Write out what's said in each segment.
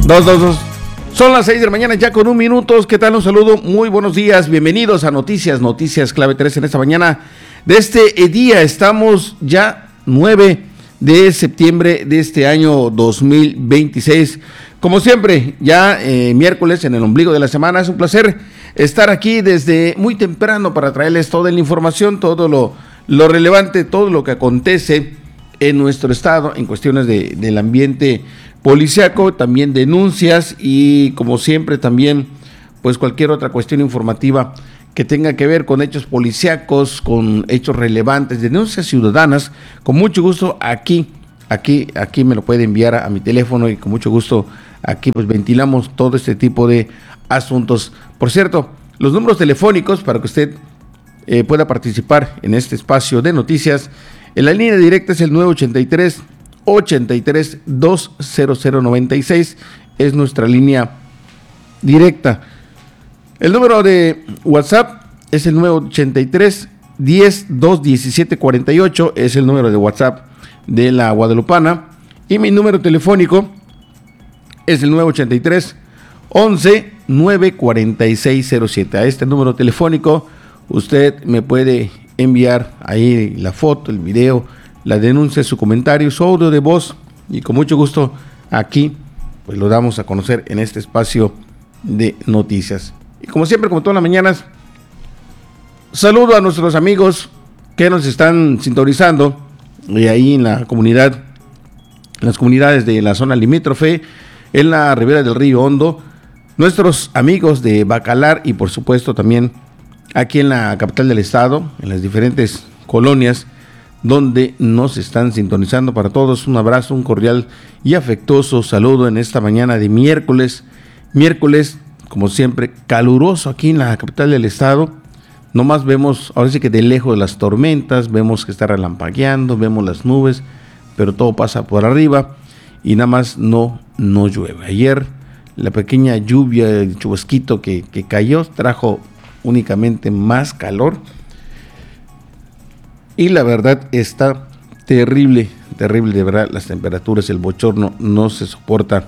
222. Son las 6 de la mañana ya con 1 minuto. ¿Qué tal? Un saludo, muy buenos días. Bienvenidos a Noticias Clave 3 en esta mañana de este día. Estamos ya 9 de septiembre de este año 2026. Como siempre, ya miércoles en el ombligo de la semana. Es un placer estar aquí desde muy temprano para traerles toda la información, todo lo relevante, todo lo que acontece en nuestro estado en cuestiones del ambiente policiaco, también denuncias y como siempre también pues cualquier otra cuestión informativa que tenga que ver con hechos policíacos, con hechos relevantes, denuncias ciudadanas. Con mucho gusto aquí me lo puede enviar a mi teléfono y con mucho gusto aquí pues ventilamos todo este tipo de asuntos. Por cierto, los números telefónicos para que usted pueda participar en este espacio de noticias. En la línea directa es el 983-83-20096, es nuestra línea directa. El número de WhatsApp es el 983-10-217-48, es el número de WhatsApp de la Guadalupana. Y mi número telefónico es el 983-11-94607. A este número telefónico usted me puede enviar ahí la foto, el video, la denuncia, su comentario, su audio de voz y con mucho gusto aquí pues lo damos a conocer en este espacio de noticias. Y como siempre, como todas las mañanas, saludo a nuestros amigos que nos están sintonizando y ahí en la comunidad, en las comunidades de la zona limítrofe, en la ribera del río Hondo, nuestros amigos de Bacalar y por supuesto también aquí en la capital del estado, en las diferentes colonias donde nos están sintonizando. Para todos un abrazo, un cordial y afectuoso saludo en esta mañana de miércoles, como siempre, caluroso aquí en la capital del estado. Nomás vemos, ahora sí que de lejos las tormentas, vemos que está relampagueando, vemos las nubes, pero todo pasa por arriba y nada más no llueve. Ayer la pequeña lluvia, el chubasquito que cayó trajo únicamente más calor y la verdad está terrible de verdad. Las temperaturas, el bochorno no se soporta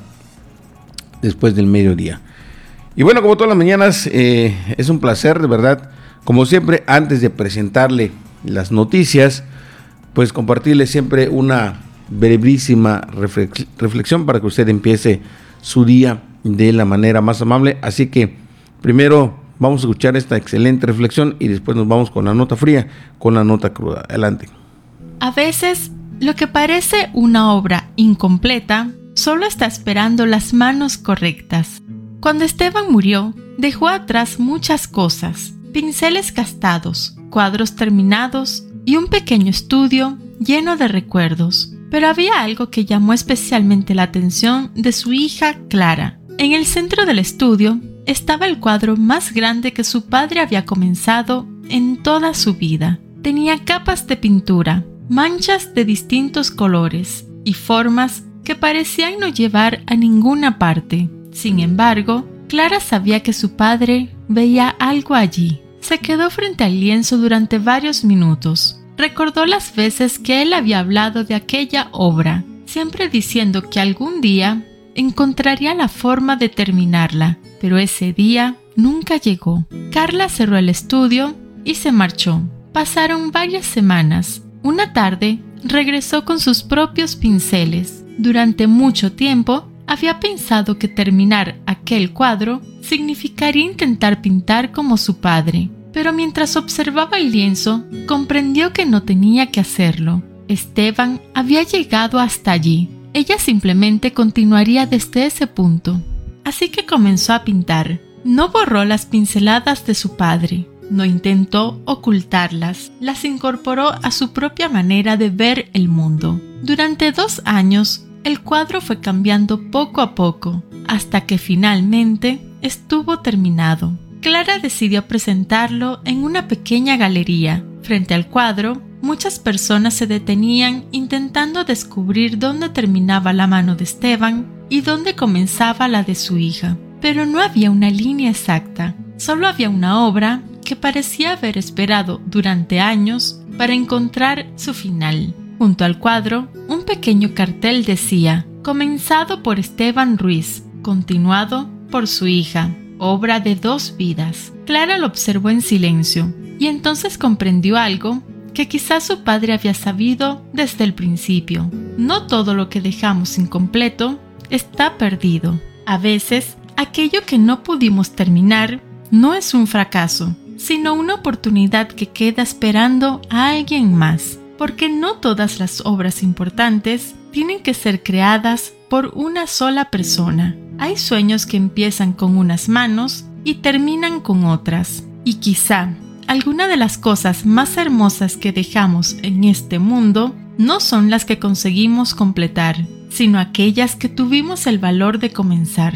después del mediodía. Y bueno, como todas las mañanas, es un placer de verdad, como siempre, antes de presentarle las noticias, pues compartirle siempre una brevísima reflexión para que usted empiece su día de la manera más amable. Así que primero vamos a escuchar esta excelente reflexión y después nos vamos con la nota fría, con la nota cruda. Adelante. A veces, lo que parece una obra incompleta solo está esperando las manos correctas. Cuando Esteban murió, dejó atrás muchas cosas: pinceles gastados, cuadros terminados y un pequeño estudio lleno de recuerdos. Pero había algo que llamó especialmente la atención de su hija Clara. En el centro del estudio estaba el cuadro más grande que su padre había comenzado en toda su vida. Tenía capas de pintura, manchas de distintos colores y formas que parecían no llevar a ninguna parte. Sin embargo, Clara sabía que su padre veía algo allí. Se quedó frente al lienzo durante varios minutos. Recordó las veces que él había hablado de aquella obra, siempre diciendo que algún día encontraría la forma de terminarla, pero ese día nunca llegó. Carla cerró el estudio y se marchó. Pasaron varias semanas. Una tarde regresó con sus propios pinceles. Durante mucho tiempo había pensado que terminar aquel cuadro significaría intentar pintar como su padre, pero mientras observaba el lienzo, comprendió que no tenía que hacerlo. Esteban había llegado hasta allí. Ella simplemente continuaría desde ese punto. Así que comenzó a pintar. No borró las pinceladas de su padre. No intentó ocultarlas. Las incorporó a su propia manera de ver el mundo. Durante 2 años, el cuadro fue cambiando poco a poco, hasta que finalmente estuvo terminado. Clara decidió presentarlo en una pequeña galería. Frente al cuadro, muchas personas se detenían intentando descubrir dónde terminaba la mano de Esteban y dónde comenzaba la de su hija. Pero no había una línea exacta, solo había una obra que parecía haber esperado durante años para encontrar su final. Junto al cuadro, un pequeño cartel decía: comenzado por Esteban Ruiz, continuado por su hija, obra de 2 vidas. Clara lo observó en silencio y entonces comprendió algo que quizás su padre había sabido desde el principio. No todo lo que dejamos incompleto está perdido. A veces, aquello que no pudimos terminar no es un fracaso, sino una oportunidad que queda esperando a alguien más, porque no todas las obras importantes tienen que ser creadas por una sola persona. Hay sueños que empiezan con unas manos y terminan con otras, y quizá alguna de las cosas más hermosas que dejamos en este mundo no son las que conseguimos completar, sino aquellas que tuvimos el valor de comenzar.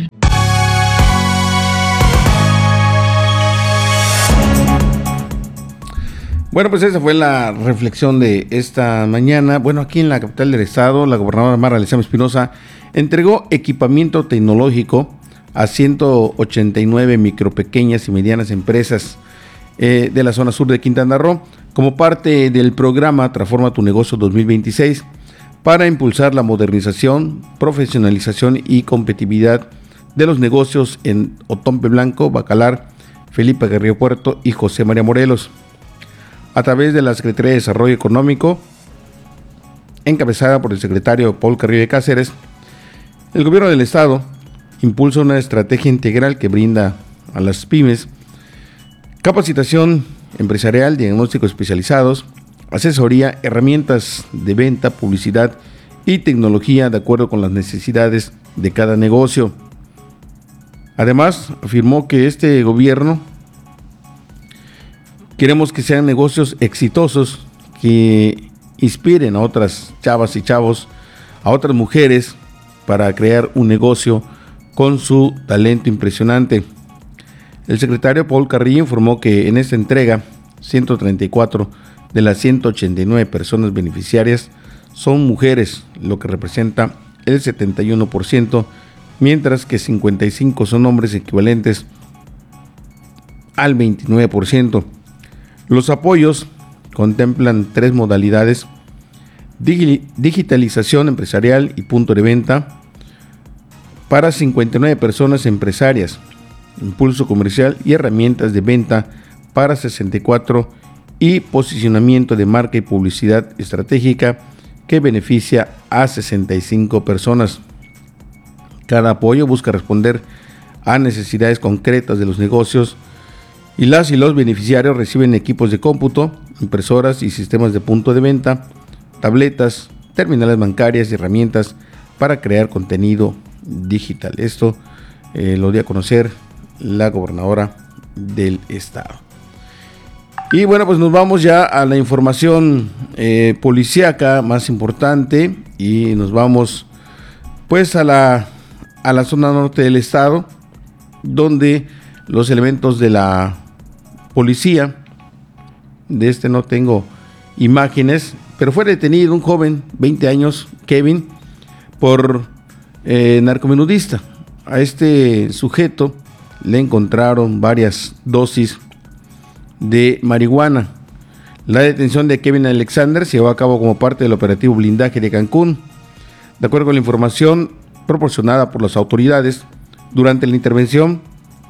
Bueno, pues esa fue la reflexión de esta mañana. Bueno, aquí en la capital del estado, la gobernadora Mara Lezama Espinosa entregó equipamiento tecnológico a 189 micro, pequeñas y medianas empresas de la zona sur de Quintana Roo, como parte del programa Transforma tu Negocio 2026, para impulsar la modernización, profesionalización y competitividad de los negocios en Otompe Blanco, Bacalar, Felipe Carrillo Puerto y José María Morelos. A través de la Secretaría de Desarrollo Económico, encabezada por el secretario Paul Carrillo de Cáceres, el gobierno del estado impulsa una estrategia integral que brinda a las pymes capacitación empresarial, diagnósticos especializados, asesoría, herramientas de venta, publicidad y tecnología de acuerdo con las necesidades de cada negocio. Además, afirmó que este gobierno queremos que sean negocios exitosos que inspiren a otras chavas y chavos, a otras mujeres para crear un negocio con su talento impresionante. El secretario Paul Carrillo informó que en esta entrega, 134 de las 189 personas beneficiarias son mujeres, lo que representa el 71%, mientras que 55 son hombres, equivalentes al 29%. Los apoyos contemplan 3 modalidades: digitalización empresarial y punto de venta para 59 personas empresarias, impulso comercial y herramientas de venta para 64 y posicionamiento de marca y publicidad estratégica que beneficia a 65 personas. Cada apoyo busca responder a necesidades concretas de los negocios y las y los beneficiarios reciben equipos de cómputo, impresoras y sistemas de punto de venta, tabletas, terminales bancarias y herramientas para crear contenido digital. Esto lo dio a conocer la gobernadora del estado. Y bueno, pues nos vamos ya a la información policíaca más importante y nos vamos pues a la zona norte del estado, donde los elementos de la policía, de este no tengo imágenes, pero fue detenido un joven, 20 años, Kevin, por narcomenudista. A este sujeto le encontraron varias dosis de marihuana. La detención de Kevin Alexander se llevó a cabo como parte del operativo blindaje de Cancún. De acuerdo con la información proporcionada por las autoridades, durante la intervención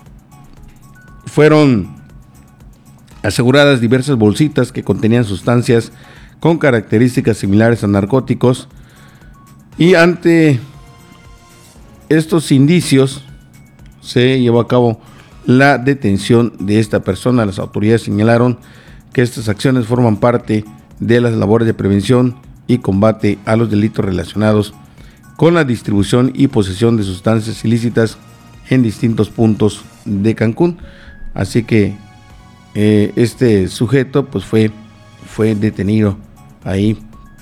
fueron aseguradas diversas bolsitas que contenían sustancias con características similares a narcóticos, y ante estos indicios se llevó a cabo la detención de esta persona. Las autoridades señalaron que estas acciones forman parte de las labores de prevención y combate a los delitos relacionados con la distribución y posesión de sustancias ilícitas en distintos puntos de Cancún. Así que este sujeto pues fue detenido ahí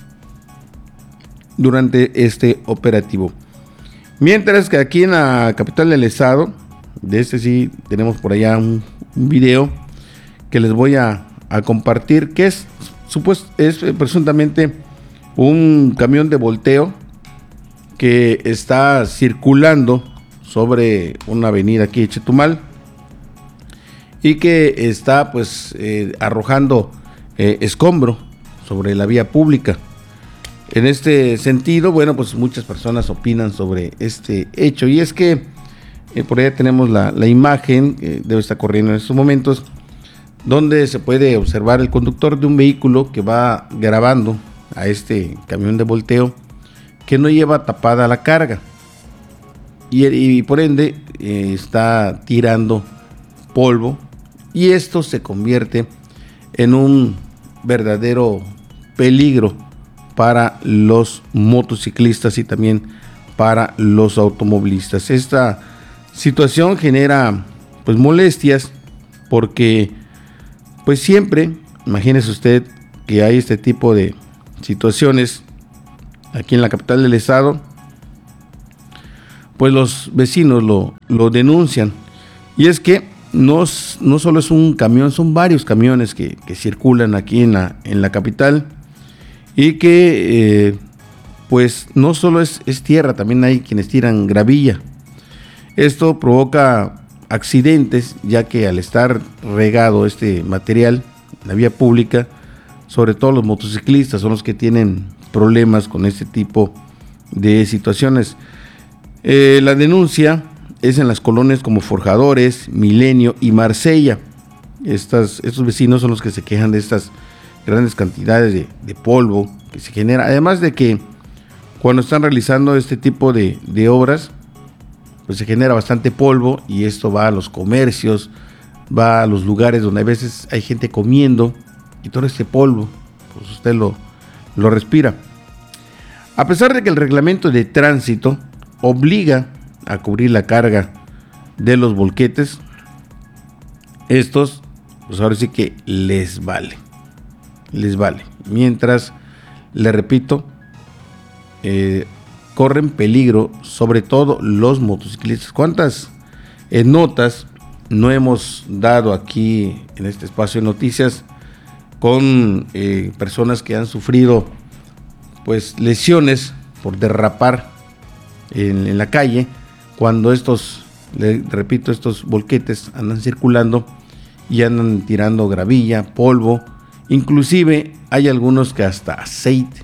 durante este operativo. Mientras que aquí en la capital del estado, de este sí tenemos por allá un video que les voy a compartir, que es presuntamente un camión de volteo que está circulando sobre una avenida aquí de Chetumal y que está pues arrojando escombro sobre la vía pública. En este sentido, bueno, pues muchas personas opinan sobre este hecho, y es que Por allá tenemos la imagen, debe estar corriendo en estos momentos, donde se puede observar el conductor de un vehículo que va grabando a este camión de volteo que no lleva tapada la carga y por ende está tirando polvo, y esto se convierte en un verdadero peligro para los motociclistas y también para los automovilistas. Esta situación genera pues molestias porque pues siempre, imagínese usted que hay este tipo de situaciones aquí en la capital del estado, pues los vecinos lo denuncian, y es que no solo es un camión, son varios camiones que circulan aquí en la capital, y que pues no solo es tierra, también hay quienes tiran gravilla. Esto provoca accidentes, ya que al estar regado este material en la vía pública, sobre todo los motociclistas son los que tienen problemas con este tipo de situaciones. La denuncia es en las colonias como Forjadores, Milenio y Marsella. Estos vecinos son los que se quejan de estas grandes cantidades de polvo que se genera, además de que cuando están realizando este tipo de obras, pues se genera bastante polvo, y esto va a los comercios, va a los lugares donde a veces hay gente comiendo, y todo este polvo, pues usted lo respira. A pesar de que el reglamento de tránsito obliga a cubrir la carga de los volquetes, estos, pues ahora sí que les vale. Mientras, le repito, corren peligro, sobre todo los motociclistas. ¿Cuántas notas no hemos dado aquí en este espacio de noticias con personas que han sufrido pues lesiones por derrapar en la calle, cuando estos volquetes andan circulando y andan tirando gravilla, polvo, inclusive hay algunos que hasta aceite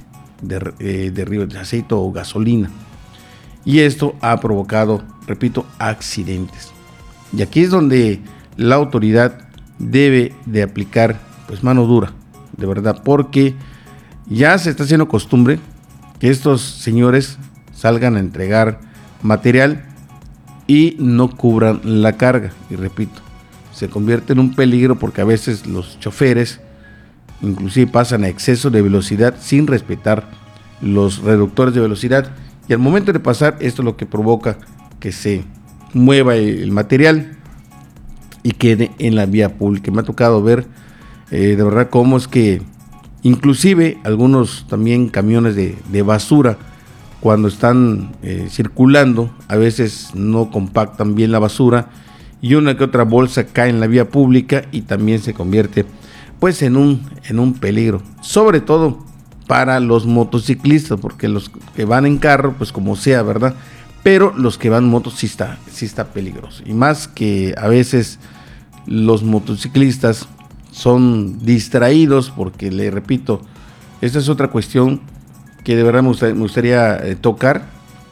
de aceite o gasolina, y esto ha provocado, repito, accidentes. Y aquí es donde la autoridad debe de aplicar pues mano dura, de verdad, porque ya se está haciendo costumbre que estos señores salgan a entregar material y no cubran la carga, y repito, se convierte en un peligro porque a veces los choferes inclusive pasan a exceso de velocidad sin respetar los reductores de velocidad, y al momento de pasar, esto es lo que provoca que se mueva el material y quede en la vía pública. Me ha tocado ver de verdad cómo es que inclusive algunos también camiones de basura, cuando están circulando, a veces no compactan bien la basura, y una que otra bolsa cae en la vía pública y también se convierte pues en un peligro, sobre todo para los motociclistas, porque los que van en carro, pues como sea, ¿verdad? Pero los que van en moto sí está peligroso, y más que a veces los motociclistas son distraídos, porque le repito, esta es otra cuestión que de verdad me gustaría tocar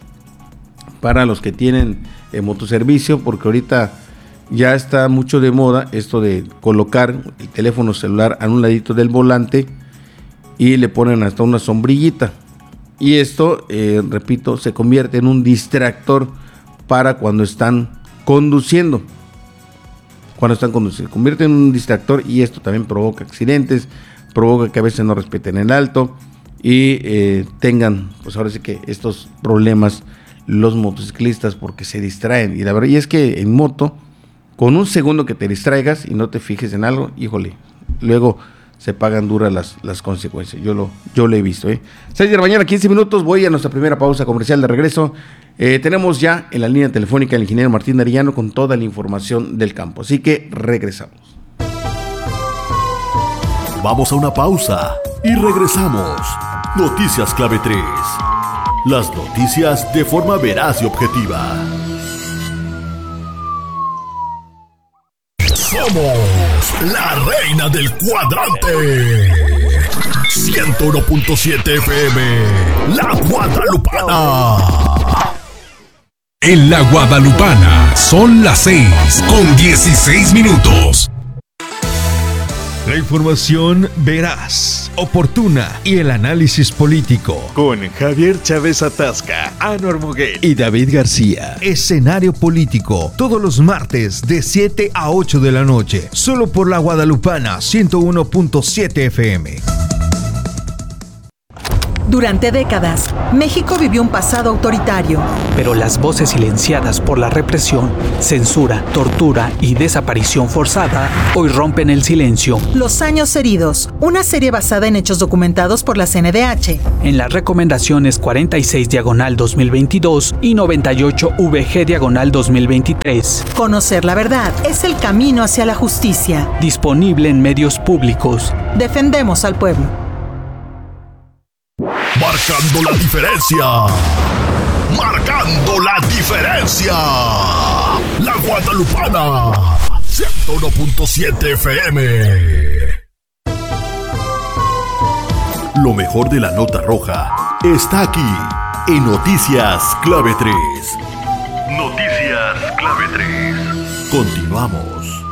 para los que tienen motoservicio, porque ahorita ya está mucho de moda esto de colocar el teléfono celular a un ladito del volante y le ponen hasta una sombrillita, y esto, repito, se convierte en un distractor para cuando están conduciendo. Se convierte en un distractor, y esto también provoca accidentes, provoca que a veces no respeten el alto y tengan, pues ahora sí que estos problemas los motociclistas, porque se distraen. Y la verdad, y es que en moto, con un segundo que te distraigas y no te fijes en algo, híjole, luego se pagan duras las consecuencias. Yo lo he visto. 6 de la mañana, 15 minutos, voy a nuestra primera pausa comercial. De regreso, tenemos ya en la línea telefónica al ingeniero Martín Arellano con toda la información del campo. Así que regresamos. Vamos a una pausa y regresamos. Noticias Clave 3. Las noticias de forma veraz y objetiva. Somos la reina del cuadrante. 101.7 FM, La Guadalupana. En la Guadalupana son las 6:16. La información veraz, oportuna y el análisis político. Con Javier Chávez Atasca, Anwar Moguel y David García. Escenario político, todos los martes de 7 a 8 de la noche. Solo por la Guadalupana 101.7 FM. Durante décadas, México vivió un pasado autoritario. Pero las voces silenciadas por la represión, censura, tortura y desaparición forzada hoy rompen el silencio. Los años heridos, una serie basada en hechos documentados por la CNDH. En las recomendaciones 46/2022 y 98/VG/2023. Conocer la verdad es el camino hacia la justicia. Disponible en medios públicos. Defendemos al pueblo. Marcando la diferencia. Marcando la diferencia. La Guadalupana 101.7 FM. Lo mejor de la nota roja está aquí en Noticias Clave 3. Noticias Clave 3. Continuamos.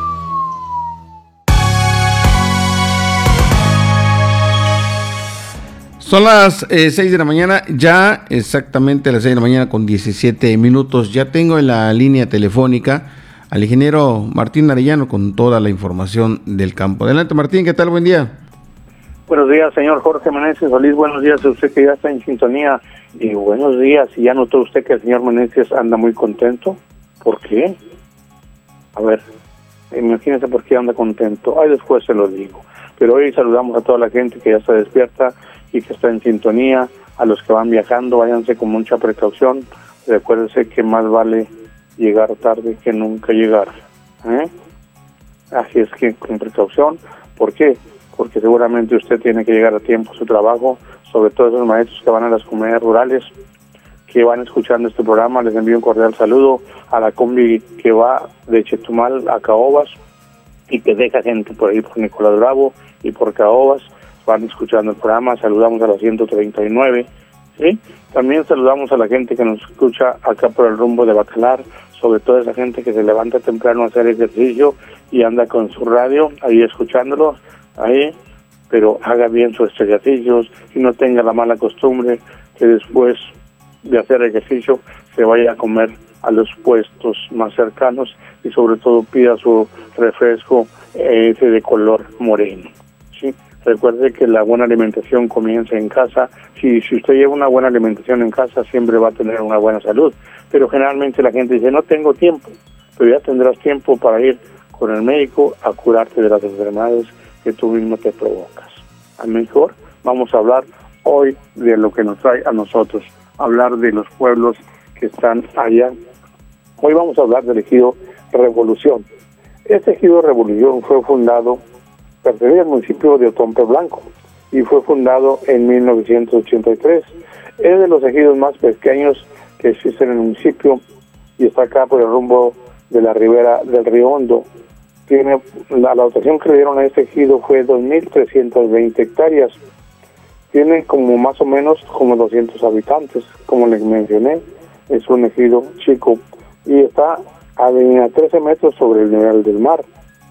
Son las 6 de la mañana, ya exactamente las 6 de la mañana con 17 minutos. Ya tengo en la línea telefónica al ingeniero Martín Arellano con toda la información del campo. Adelante, Martín, ¿qué tal? Buen día. Buenos días, señor Jorge Meneses Solís. Buenos días a usted que ya está en sintonía. Y buenos días. ¿Y ya notó usted que el señor Meneses anda muy contento? ¿Por qué? A ver, imagínese por qué anda contento. Ahí después se lo digo. Pero hoy saludamos a toda la gente que ya está despierta y que está en sintonía. A los que van viajando, váyanse con mucha precaución. Recuérdense que más vale llegar tarde que nunca llegar. Así es que con precaución. ¿Por qué? Porque seguramente usted tiene que llegar a tiempo a su trabajo, sobre todo esos maestros que van a las comunidades rurales, que van escuchando este programa. Les envío un cordial saludo a la combi que va de Chetumal a Caobas y que deja gente por ahí por Nicolás Bravo y por Caobas. Van escuchando el programa. Saludamos a la 139, ¿sí? También saludamos a la gente que nos escucha acá por el rumbo de Bacalar, sobre todo esa gente que se levanta temprano a hacer ejercicio y anda con su radio ahí escuchándolo, ahí, pero haga bien sus ejercicios y no tenga la mala costumbre que después de hacer ejercicio se vaya a comer a los puestos más cercanos y sobre todo pida su refresco ese de color moreno, ¿sí? Recuerde que la buena alimentación comienza en casa. Si usted lleva una buena alimentación en casa, siempre va a tener una buena salud. Pero generalmente la gente dice, no tengo tiempo. Pero ya tendrás tiempo para ir con el médico a curarte de las enfermedades que tú mismo te provocas. A lo mejor vamos a hablar hoy de lo que nos trae a nosotros, hablar de los pueblos que están allá. Hoy vamos a hablar del ejido Revolución. Este ejido Revolución fue fundado, pertenece al municipio de Otompe Blanco y fue fundado en 1983. Es de los ejidos más pequeños que existen en el municipio y está acá por el rumbo de la ribera del Río Hondo. Tiene la dotación que le dieron a este ejido fue 2.320 hectáreas. Tiene como más o menos como 200 habitantes, como les mencioné. Es un ejido chico y está a 13 metros sobre el nivel del mar.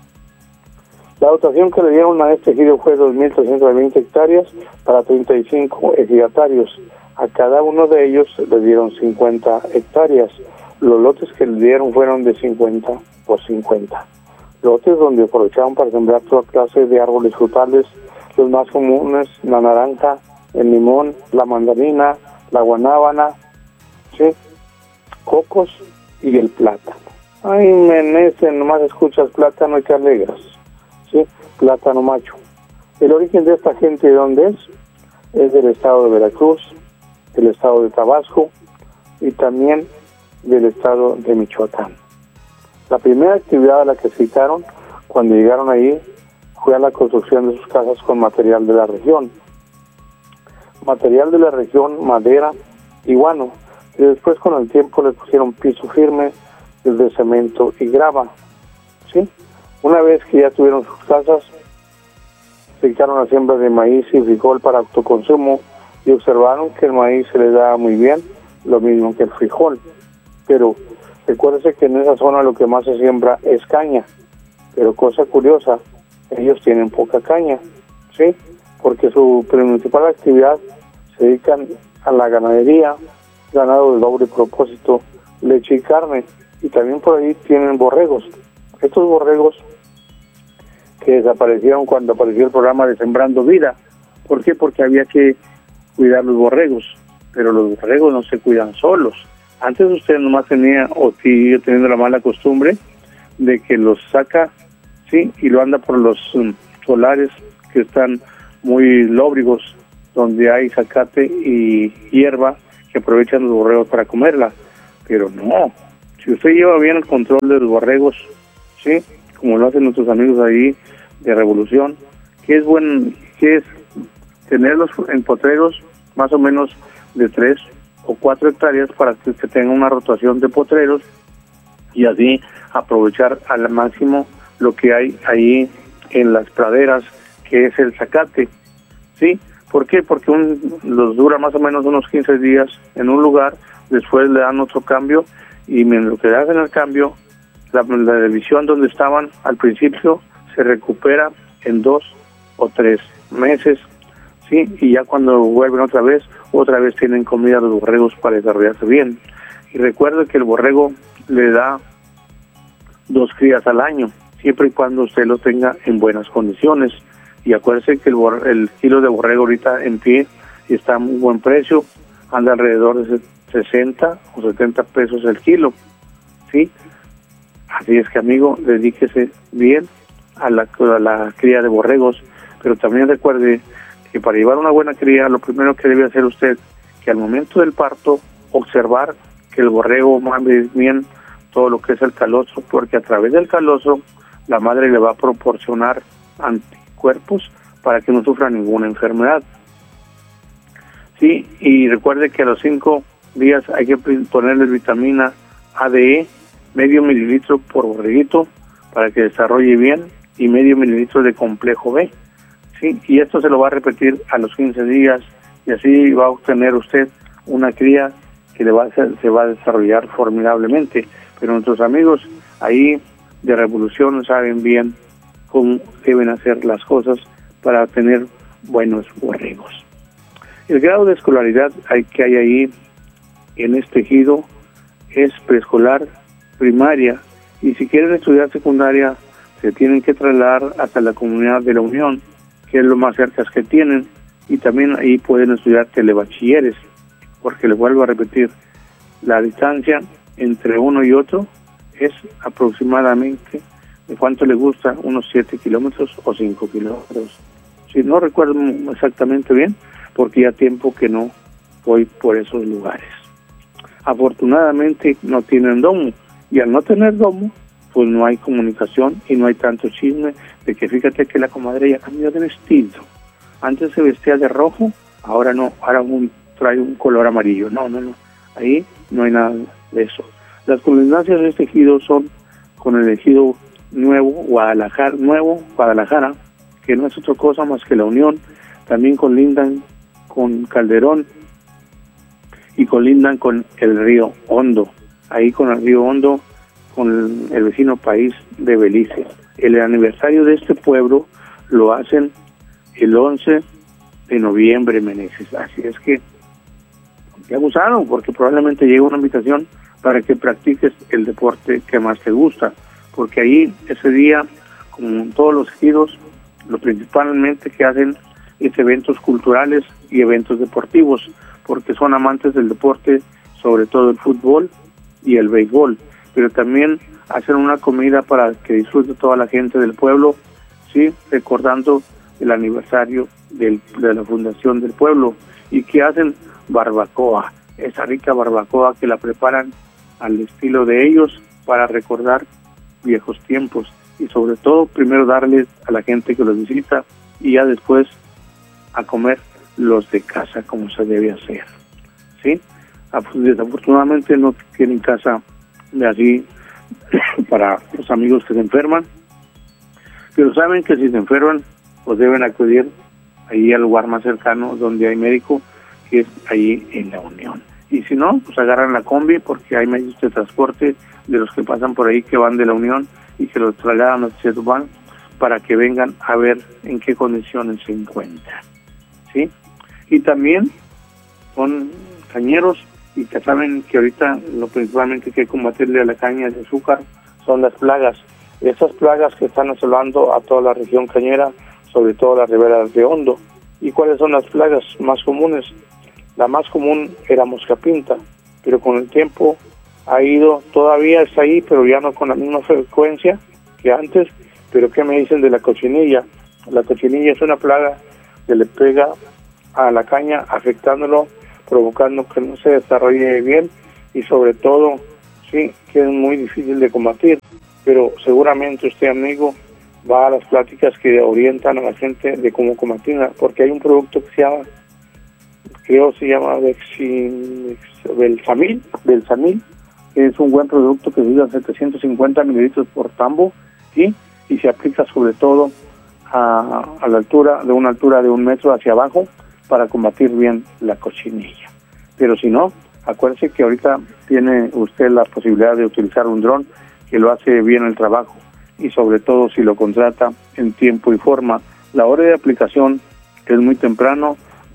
La dotación que le dieron a este ejido fue 2.320 hectáreas para 35 ejidatarios. A cada uno de ellos le dieron 50 hectáreas. Los lotes que le dieron fueron de 50 por 50. Lotes donde aprovecharon para sembrar toda clase de árboles frutales, los más comunes, la naranja, el limón, la mandarina, la guanábana, ¿sí? Cocos y el plátano. Ay, Meneses, nomás escuchas plátano y te alegras. ¿Sí? Plátano macho. El origen de esta gente, ¿de dónde es? Es del estado de Veracruz, del estado de Tabasco y también del estado de Michoacán. La primera actividad a la que se dedicaron cuando llegaron ahí fue a la construcción de sus casas con material de la región. Material de la región, madera y guano. Y después con el tiempo les pusieron piso firme de cemento y grava. ¿Sí? Una vez que ya tuvieron sus casas, se dedicaron a la siembra de maíz y frijol para autoconsumo y observaron que el maíz se les daba muy bien, lo mismo que el frijol. pero recuérdese que en esa zona lo que más se siembra es caña, pero cosa curiosa, ellos tienen poca caña, ¿sí? Porque su principal actividad se dedican a la ganadería, ganado de doble propósito, leche y carne, y también por ahí tienen borregos. Estos borregos que desaparecieron cuando apareció el programa de Sembrando Vida. ¿Por qué? Porque había que cuidar los borregos, pero los borregos no se cuidan solos. Antes usted nomás tenía, o sigue teniendo la mala costumbre, de que los saca, sí, y lo anda por los solares que están muy lóbrigos, donde hay zacate y hierba que aprovechan los borregos para comerla. Pero no, si usted lleva bien el control de los borregos, sí, como lo hacen nuestros amigos ahí de Revolución, que es tenerlos en potreros más o menos de 3 o 4 hectáreas para que usted tenga una rotación de potreros y así aprovechar al máximo lo que hay ahí en las praderas, que es el zacate, ¿sí? ¿Por qué? Porque los dura más o menos unos 15 días en un lugar, después le dan otro cambio, y mientras que le hacen el cambio, la división donde estaban al principio se recupera en 2 o 3 meses, ¿sí? Y ya cuando vuelven otra vez tienen comida a los borregos para desarrollarse bien. Y recuerde que el borrego le da 2 crías al año, siempre y cuando usted lo tenga en buenas condiciones. Y acuérdese que el kilo de borrego ahorita en pie está a muy buen precio, anda alrededor de 60 o 70 pesos el kilo, ¿sí? Así es que, amigo, dedíquese bien a la cría de borregos, pero también recuerde que para llevar una buena cría, lo primero que debe hacer usted, que al momento del parto, observar que el borrego mame bien todo lo que es el caloso, porque a través del caloso la madre le va a proporcionar anticuerpos para que no sufra ninguna enfermedad. Sí, y recuerde que a los 5 días hay que ponerle vitamina ADE, medio mililitro por borreguito para que desarrolle bien, y medio mililitro de complejo B, ¿sí? Y esto se lo va a repetir a los 15 días, y así va a obtener usted una cría que se va a desarrollar formidablemente. Pero nuestros amigos ahí de Revolución saben bien cómo deben hacer las cosas para tener buenos borregos. El grado de escolaridad que hay ahí en este ejido es preescolar, primaria, y si quieren estudiar secundaria se tienen que trasladar hasta la comunidad de la Unión, que es lo más cerca que tienen, y también ahí pueden estudiar telebachilleres, porque les vuelvo a repetir, la distancia entre uno y otro es aproximadamente, ¿de cuánto le gusta? Unos 7 kilómetros o 5 kilómetros. Si no recuerdo exactamente bien, porque ya tiempo que no voy por esos lugares. Afortunadamente no tienen domo, y al no tener domo, pues no hay comunicación y no hay tanto chisme de que fíjate que la comadre ya cambió de vestido. Antes se vestía de rojo, ahora no, ahora trae un color amarillo. No, ahí no hay nada de eso. Las colindancias de este ejido son con el ejido Nuevo Guadalajara, que no es otra cosa más que la Unión. También colindan con Calderón y colindan con el río Hondo. Ahí con el río Hondo, con el vecino país de Belice. El aniversario de este pueblo lo hacen el 11 de noviembre, Meneses. Así es que te abusaron, porque probablemente llega una invitación para que practiques el deporte que más te gusta, porque ahí ese día, como en todos los ejidos, lo principalmente que hacen es eventos culturales y eventos deportivos, porque son amantes del deporte, sobre todo el fútbol y el béisbol, pero también hacen una comida para que disfrute toda la gente del pueblo, sí, recordando el aniversario de la fundación del pueblo. Y que hacen barbacoa, esa rica barbacoa que la preparan al estilo de ellos para recordar viejos tiempos, y sobre todo primero darles a la gente que los visita y ya después a comer los de casa como se debe hacer, ¿sí? Desafortunadamente no tienen casa de así para los amigos que se enferman, pero saben que si se enferman pues deben acudir ahí al lugar más cercano donde hay médico, que es ahí en la Unión. Y si no, pues agarran la combi, porque hay medios de transporte de los que pasan por ahí, que van de la Unión y que los trasladan a Chetupán para que vengan a ver en qué condiciones se encuentran, ¿sí? Y también son cañeros y que saben que ahorita lo principalmente que hay que combatirle a la caña de azúcar son las plagas. Esas plagas que están asolando a toda la región cañera, sobre todo la ribera del Río Hondo. ¿Y cuáles son las plagas más comunes? La más común era mosca pinta, pero con el tiempo ha ido, todavía está ahí, pero ya no con la misma frecuencia que antes. Pero ¿qué me dicen de la cochinilla? La cochinilla es una plaga que le pega a la caña, afectándolo, provocando que no se desarrolle bien y sobre todo, sí, que es muy difícil de combatir. Pero seguramente usted, amigo, va a las pláticas que orientan a la gente de cómo combatirla, porque hay un producto que se llama, creo se llama Belsamil, que es un buen producto que se usa 750 mililitros por tambo, ¿sí? Y se aplica sobre todo a la altura, de una altura de 1 metro hacia abajo, para combatir bien la cochinilla. Pero si no, acuérdese que ahorita tiene usted la posibilidad de utilizar un dron que lo hace bien el trabajo, y sobre todo si lo contrata en tiempo y forma. La hora de aplicación es muy temprano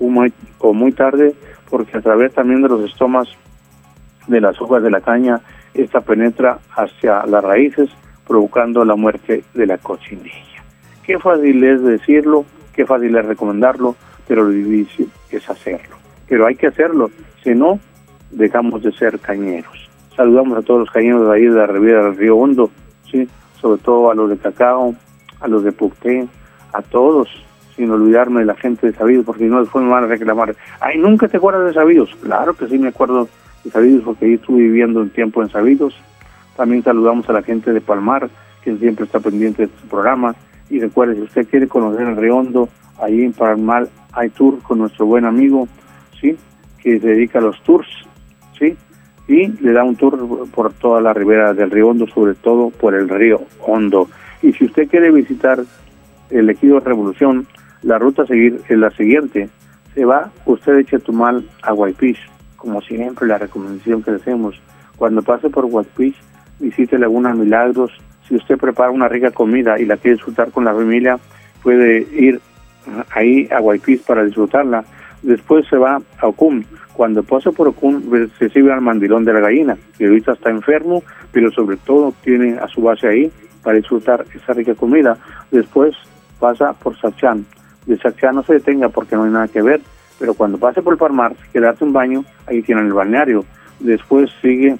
o muy tarde, porque a través también de los estomas de las hojas de la caña, esta penetra hacia las raíces, provocando la muerte de la cochinilla. Qué fácil es decirlo, qué fácil es recomendarlo, pero lo difícil es hacerlo. Pero hay que hacerlo, si no, dejamos de ser cañeros. Saludamos a todos los cañeros de ahí de la ribera del Río Hondo, ¿sí? Sobre todo a los de Cacao, a los de Pucté, a todos, sin olvidarme de la gente de Sabidos, porque si no después me van a reclamar. Ay, ¿nunca te acuerdas de Sabidos? Claro que sí me acuerdo de Sabidos, porque yo estuve viviendo un tiempo en Sabidos. También saludamos a la gente de Palmar, que siempre está pendiente de este programa. Y recuerde, si usted quiere conocer el Río Hondo, ahí en Palmar hay tour con nuestro buen amigo, ¿sí? Que se dedica a los tours, ¿sí? Y le da un tour por toda la ribera del Río Hondo, sobre todo por el Río Hondo. Y si usted quiere visitar el Ejido Revolución, la ruta a seguir es la siguiente. Se va usted de Chetumal a Guaypich, como siempre la recomendación que le hacemos. Cuando pase por Guaypich, visite Laguna Milagros. Si usted prepara una rica comida y la quiere disfrutar con la familia, puede ir ahí a Guaypich para disfrutarla. Después se va a Ocum. Cuando pase por Ocum, se sirve al mandilón de la gallina, que ahorita está enfermo, pero sobre todo tiene a su base ahí para disfrutar esa rica comida. Después pasa por Sachán. De Sachán no se detenga porque no hay nada que ver, pero cuando pase por Palmar, quedarse un baño, ahí tienen el balneario. Después sigue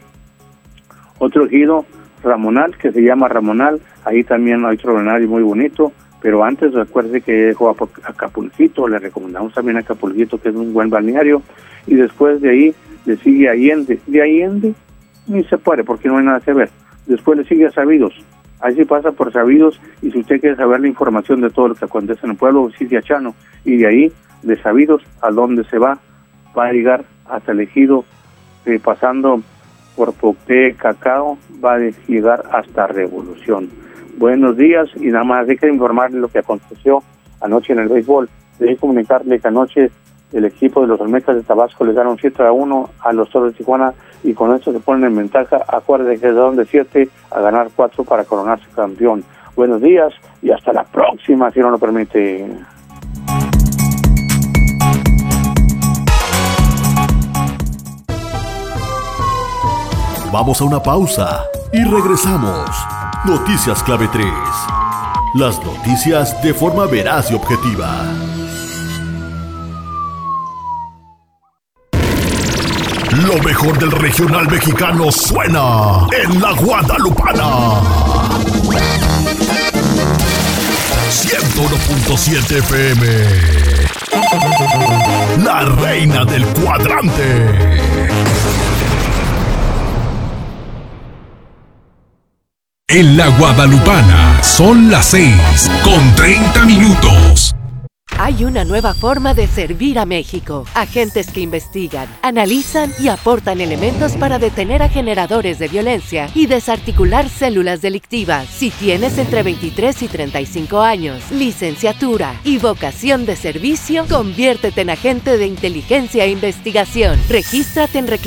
otro ejido, Ramonal, que se llama Ramonal. Ahí también hay otro balneario muy bonito. Pero antes recuerde que dejó a Acapulquito, le recomendamos también a Acapulquito, que es un buen balneario, y después de ahí le sigue Allende. De Allende ni se puede porque no hay nada que ver. Después le sigue a Sabidos. Ahí sí pasa por Sabidos, y si usted quiere saber la información de todo lo que acontece en el pueblo, visite a Chano, y de ahí, de Sabidos, a donde se va a llegar hasta el Ejido, pasando por Pucté, Cacao, va a llegar hasta Revolución. Buenos días, y nada más hay que informarle lo que aconteció anoche en el béisbol. Debe comunicarle que anoche el equipo de los Olmecas de Tabasco le dieron 7-1 a los Toros de Tijuana, y con esto se ponen en ventaja. Acuérdense que quedaron de 7 a ganar 4 para coronarse campeón. Buenos días y hasta la próxima, si no lo permite. Vamos a una pausa y regresamos. Noticias Clave 3. Las noticias de forma veraz y objetiva. Lo mejor del regional mexicano suena en La Guadalupana. 101.7 FM. La reina del cuadrante. En La Guadalupana son las 6:30. Hay una nueva forma de servir a México. Agentes que investigan, analizan y aportan elementos para detener a generadores de violencia y desarticular células delictivas. Si tienes entre 23 y 35 años, licenciatura y vocación de servicio, conviértete en agente de inteligencia e investigación. Regístrate en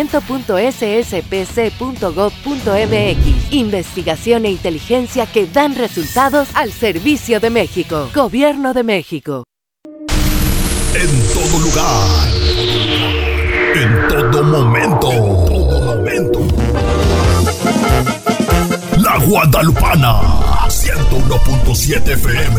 reclutamiento.sspc.gov.mx. Investigación e inteligencia que dan resultados al servicio de México. Gobierno de México. En todo lugar, en todo momento, La Guadalupana, 101.7 FM.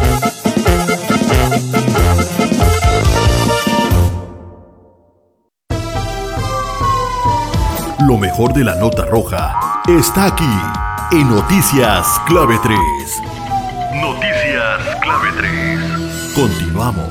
Lo mejor de la nota roja está aquí en Noticias Clave 3. Noticias Clave 3. Continuamos.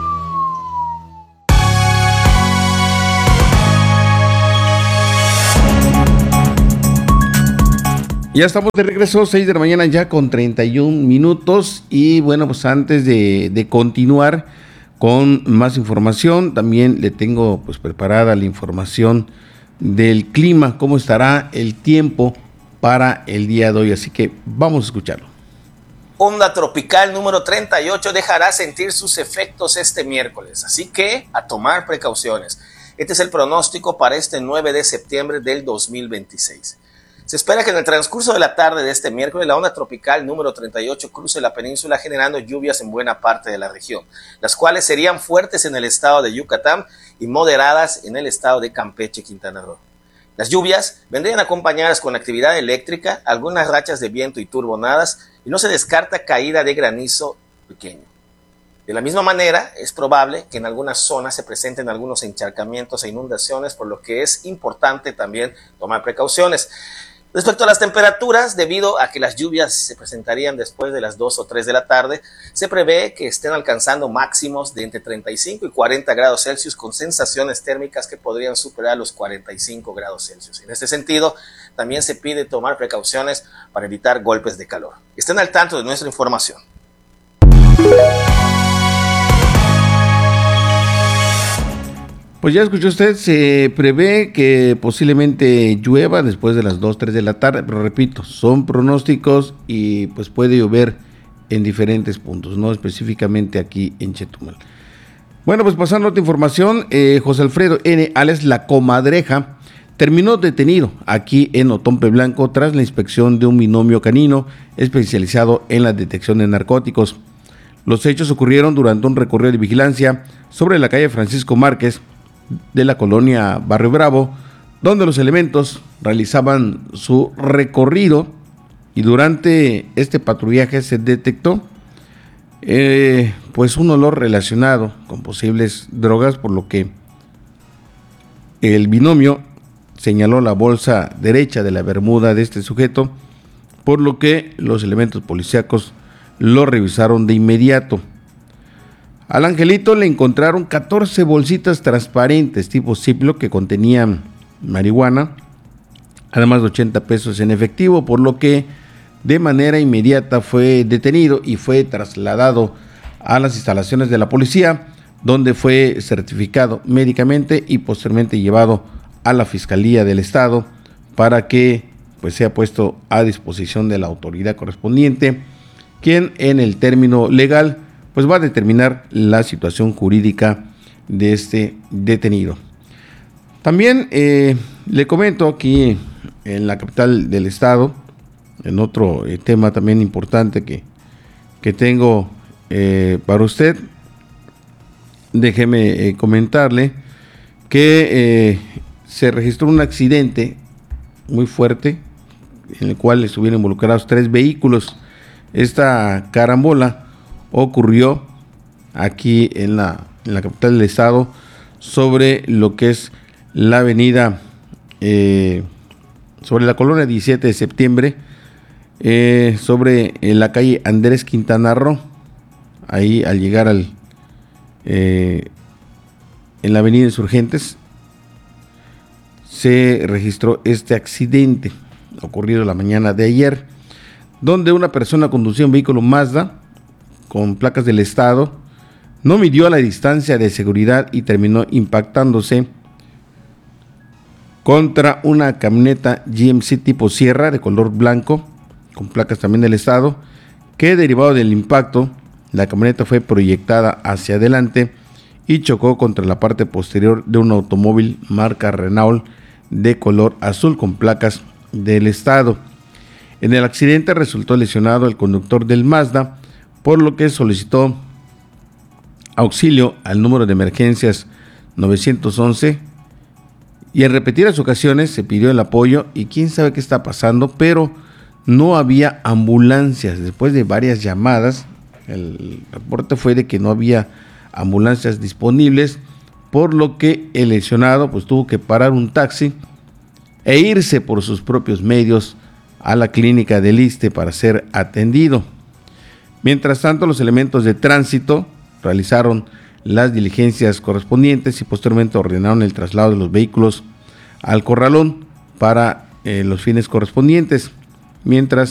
Ya estamos de regreso, 6 de la mañana ya con 31 minutos y bueno, pues antes de continuar con más información, también le tengo pues preparada la información del clima, cómo estará el tiempo para el día de hoy, así que vamos a escucharlo. Onda tropical número 38 dejará sentir sus efectos este miércoles, así que a tomar precauciones. Este es el pronóstico para este 9 de septiembre del 2026. Se espera que en el transcurso de la tarde de este miércoles la onda tropical número 38 cruce la península generando lluvias en buena parte de la región, las cuales serían fuertes en el estado de Yucatán y moderadas en el estado de Campeche, Quintana Roo. Las lluvias vendrían acompañadas con actividad eléctrica, algunas rachas de viento y turbonadas, y no se descarta caída de granizo pequeño. De la misma manera, es probable que en algunas zonas se presenten algunos encharcamientos e inundaciones, por lo que es importante también tomar precauciones. Respecto a las temperaturas, debido a que las lluvias se presentarían después de las 2 o 3 de la tarde, se prevé que estén alcanzando máximos de entre 35 y 40 grados Celsius con sensaciones térmicas que podrían superar los 45 grados Celsius. En este sentido, también se pide tomar precauciones para evitar golpes de calor. Estén al tanto de nuestra información. Pues ya escuchó usted, se prevé que posiblemente llueva después de las 2, 3 de la tarde, pero repito, son pronósticos y pues puede llover en diferentes puntos, no específicamente aquí en Chetumal. Bueno, pues pasando a otra información, José Alfredo N., alias La Comadreja, terminó detenido aquí en Otompe Blanco tras la inspección de un binomio canino especializado en la detección de narcóticos. Los hechos ocurrieron durante un recorrido de vigilancia sobre la calle Francisco Márquez, de la colonia Barrio Bravo, donde los elementos realizaban su recorrido y durante este patrullaje se detectó pues un olor relacionado con posibles drogas, por lo que el binomio señaló la bolsa derecha de la bermuda de este sujeto, por lo que los elementos policíacos lo revisaron de inmediato. Al angelito le encontraron 14 bolsitas transparentes tipo Ziploc que contenían marihuana, además de 80 pesos en efectivo, por lo que de manera inmediata fue detenido y fue trasladado a las instalaciones de la policía, donde fue certificado médicamente y posteriormente llevado a la Fiscalía del Estado para que pues sea puesto a disposición de la autoridad correspondiente, quien en el término legal pues va a determinar la situación jurídica de este detenido. También le comento aquí en la capital del estado, en otro tema también importante que tengo para usted, déjeme comentarle que se registró un accidente muy fuerte en el cual estuvieron involucrados 3 vehículos. Esta carambola ocurrió aquí en la capital del estado sobre lo que es la avenida, sobre la colonia 17 de septiembre, sobre la calle Andrés Quintana Roo. Ahí al llegar en la avenida Insurgentes se registró este accidente ocurrido la mañana de ayer, donde una persona conducía un vehículo Mazda con placas del estado no midió la distancia de seguridad y terminó impactándose contra una camioneta GMC tipo Sierra de color blanco, con placas también del estado, que derivado del impacto, la camioneta fue proyectada hacia adelante y chocó contra la parte posterior de un automóvil marca Renault de color azul con placas del estado. En el accidente resultó lesionado el conductor del Mazda, por lo que solicitó auxilio al número de emergencias 911 y en repetidas ocasiones se pidió el apoyo y quién sabe qué está pasando, pero no había ambulancias. Después de varias llamadas, el reporte fue de que no había ambulancias disponibles, por lo que el lesionado pues tuvo que parar un taxi e irse por sus propios medios a la clínica del ISSSTE para ser atendido. Mientras tanto, los elementos de tránsito realizaron las diligencias correspondientes y posteriormente ordenaron el traslado de los vehículos al corralón para los fines correspondientes, mientras